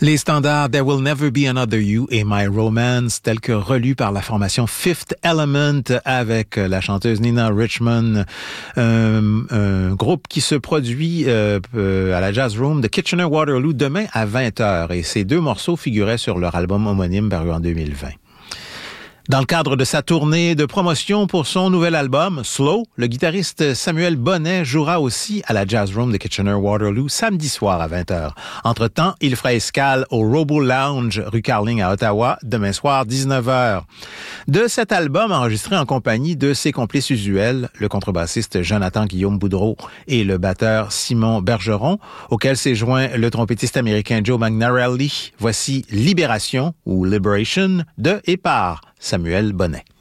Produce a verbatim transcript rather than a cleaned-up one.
Les standards There Will Never Be Another You et My Romance, tels que relus par la formation Fifth Element avec la chanteuse Nina Richmond, euh, un groupe qui se produit euh, à la Jazz Room de Kitchener-Waterloo demain à vingt heures. Et ces deux morceaux figuraient sur leur album homonyme paru en deux mille vingt. Dans le cadre de sa tournée de promotion pour son nouvel album, Slow, le guitariste Samuel Bonnet jouera aussi à la Jazz Room de Kitchener-Waterloo samedi soir à vingt heures. Entre-temps, il fera escale au Robo Lounge, rue Carling à Ottawa, demain soir dix-neuf heures. De cet album enregistré en compagnie de ses complices usuels, le contrebassiste Jonathan Guillaume Boudreau et le batteur Simon Bergeron, auquel s'est joint le trompettiste américain Joe Magnarelli, voici Libération ou Liberation de et par Samuel Bonnet.